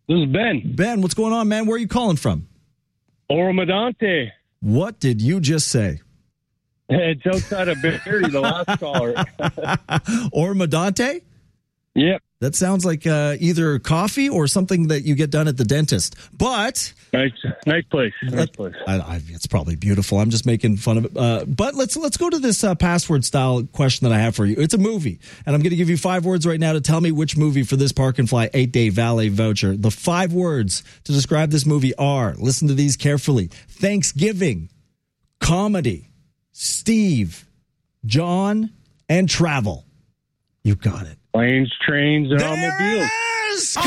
This is Ben. Ben, what's going on, man? Where are you calling from? Oromadante. What did you just say? It's outside of Barrie, the last caller. Ormadante? Yep. That sounds like either coffee or something that you get done at the dentist. But Nice place. Nice place. It's probably beautiful. I'm just making fun of it. But let's go to this password style question that I have for you. It's a movie, and I'm going to give you 5 words right now to tell me which movie for this Park and Fly 8-day valet voucher. The 5 words to describe this movie are, listen to these carefully: Thanksgiving, comedy, Steve, John, and travel. You got it. Planes, trains, and There automobiles. it is!